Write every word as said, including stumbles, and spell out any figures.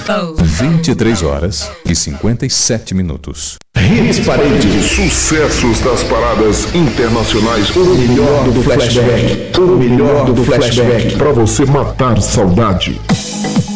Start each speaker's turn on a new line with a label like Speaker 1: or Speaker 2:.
Speaker 1: vinte e três horas e cinquenta e sete minutos.
Speaker 2: Hits Parade. Sucessos das paradas internacionais. O melhor do flashback. O melhor do flashback. Pra você matar saudade.